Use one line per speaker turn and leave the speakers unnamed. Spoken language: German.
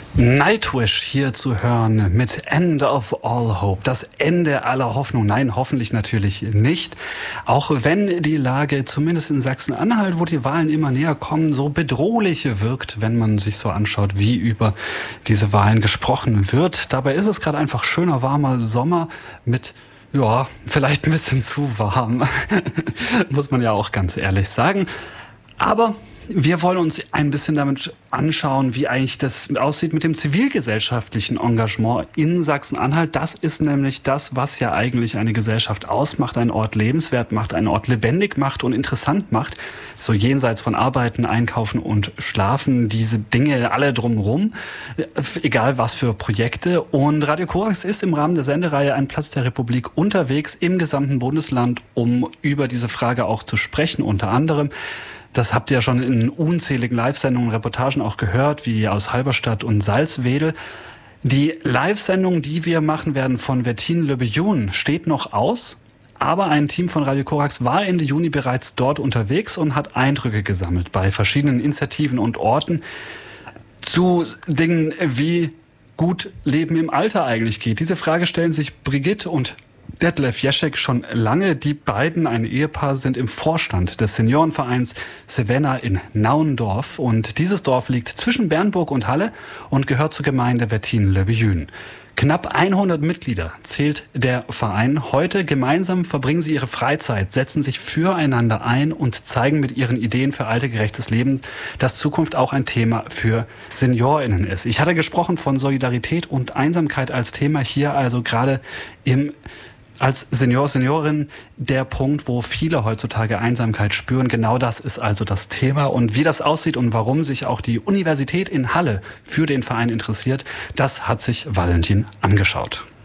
Nightwish hier zu hören mit End of All Hope. Das Ende aller Hoffnung. Nein, hoffentlich natürlich nicht. Auch wenn die Lage zumindest in Sachsen-Anhalt, wo die Wahlen immer näher kommen, so bedrohlich wirkt, wenn man sich so anschaut, wie über diese Wahlen gesprochen wird. Dabei ist es gerade einfach schöner, warmer Sommer mit vielleicht ein bisschen zu warm. Muss man ja auch ganz ehrlich sagen. Aber wir wollen uns ein bisschen damit anschauen, wie eigentlich das aussieht mit dem zivilgesellschaftlichen Engagement in Sachsen-Anhalt. Das ist nämlich das, was ja eigentlich eine Gesellschaft ausmacht, einen Ort lebenswert macht, einen Ort lebendig macht und interessant macht. So jenseits von Arbeiten, Einkaufen und Schlafen, diese Dinge alle drumherum, egal was für Projekte. Und Radio Korax ist im Rahmen der Sendereihe Ein Platz der Republik unterwegs im gesamten Bundesland, um über diese Frage auch zu sprechen, unter anderem. Das habt ihr ja schon in unzähligen Live-Sendungen, Reportagen auch gehört, wie aus Halberstadt und Salzwedel. Die Live-Sendung, die wir machen werden von Wettine Le Billon, steht noch aus. Aber ein Team von Radio Korax war Ende Juni bereits dort unterwegs und hat Eindrücke gesammelt bei verschiedenen Initiativen und Orten zu Dingen wie gut Leben im Alter eigentlich geht. Diese Frage stellen sich Brigitte und Detlef Jeschek schon lange. Die beiden, ein Ehepaar, sind im Vorstand des Seniorenvereins Sevenna in Naundorf. Und dieses Dorf liegt zwischen Bernburg und Halle und gehört zur Gemeinde Wettine Le Billon. Knapp 100 Mitglieder zählt der Verein. Heute gemeinsam verbringen sie ihre Freizeit, setzen sich füreinander ein und zeigen mit ihren Ideen für altergerechtes Leben, dass Zukunft auch ein Thema für SeniorInnen ist. Ich hatte gesprochen von Solidarität und Einsamkeit als Thema hier, also gerade als Seniorin der Punkt, wo viele heutzutage Einsamkeit spüren. Genau das ist also das Thema. Und wie das aussieht und warum sich auch die Universität in Halle für den Verein interessiert, das hat sich Valentin angeschaut.